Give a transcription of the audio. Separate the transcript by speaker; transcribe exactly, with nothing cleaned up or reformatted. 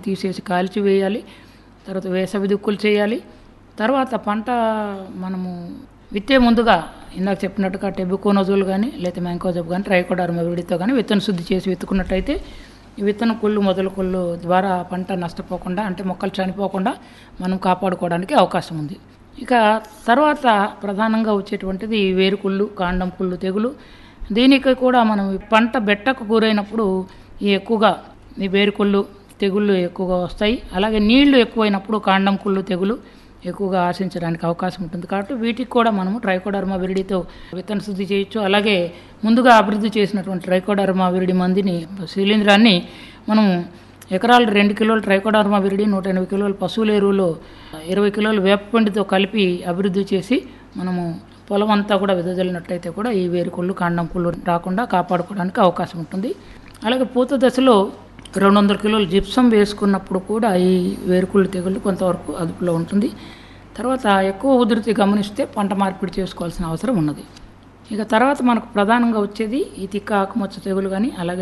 Speaker 1: తీసేసి కాల్చి వేయాలి. తర్వాత వేసవి దుక్కులు చేయాలి. తర్వాత పంట మనము విత్తే ముందుగా ఇందాక చెప్పినట్టుగా టెబుకోనజోల్ కానీ లేకపోతే మ్యాంకోజబ్ కానీ ట్రైకోడర్మా విరిడితో కానీ విత్తన శుద్ధి చేసి విత్తుకున్నట్టయితే ఈ విత్తన కుళ్ళు మొదల కుళ్ళు ద్వారా పంట నష్టపోకుండా అంటే మొక్కలు చనిపోకుండా మనం కాపాడుకోవడానికి అవకాశం ఉంది. ఇక తర్వాత ప్రధానంగా వచ్చేటువంటిది వేరుకుళ్ళు, కాండం కుళ్ళు తెగులు. దీనికి కూడా మనం పంట బెట్టకు గురైనప్పుడు ఈ ఎక్కువగా ఈ వేరుకుళ్ళు తెగుళ్ళు ఎక్కువగా వస్తాయి. అలాగే నీళ్లు ఎక్కువైనప్పుడు కాండం కుళ్ళు తెగులు ఎక్కువగా ఆశించడానికి అవకాశం ఉంటుంది. కాబట్టి వీటికి కూడా మనము ట్రైకోడర్మా విరిడితో విత్తన శుద్ధి చేయొచ్చు. అలాగే ముందుగా అభివృద్ధి చేసినటువంటి ట్రైకోడర్మా విరిడి మందిని శిలీంధ్రాన్ని మనం ఎకరాలు రెండు కిలోలు ట్రైకోడర్మా విరిడి, నూట ఎనభై కిలోలు పశువుల ఎరువులో ఇరవై కిలోలు వేపపిండితో కలిపి అభివృద్ధి చేసి మనము పొలం అంతా కూడా వెదజల్లినట్లయితే కూడా ఈ వేరుకుళ్ళు, కాండం కుళ్ళు రాకుండా కాపాడుకోవడానికి అవకాశం ఉంటుంది. అలాగే పూత దశలో రెండు వందల కిలోలు జిప్సం వేసుకున్నప్పుడు కూడా ఈ వేరుకుళ్ళు తెగుళ్ళు కొంతవరకు అదుపులో ఉంటుంది. తర్వాత ఎక్కువ ఉధృతి గమనిస్తే పంట మార్పిడి చేసుకోవాల్సిన అవసరం ఉన్నది. ఇక తర్వాత మనకు ప్రధానంగా వచ్చేది ఈ తిక్క ఆకుమచ్చ తెగులు కానీ అలాగే